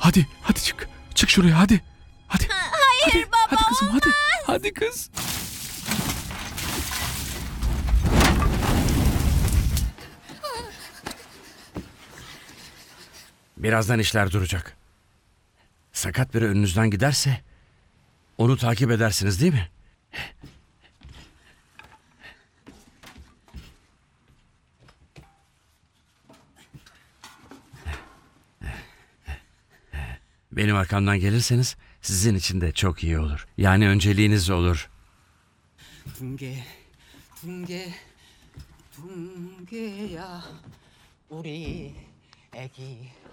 Hadi çık. Çık şuraya hadi. Hadi. Hayır baba, Hadi kızım hadi. Hadi kız. Birazdan işler duracak. Sakat biri önünüzden giderse onu takip edersiniz değil mi? Benim arkamdan gelirseniz sizin için de çok iyi olur. Yani önceliğiniz olur. 붕괴 붕괴 붕괴야 우리 애기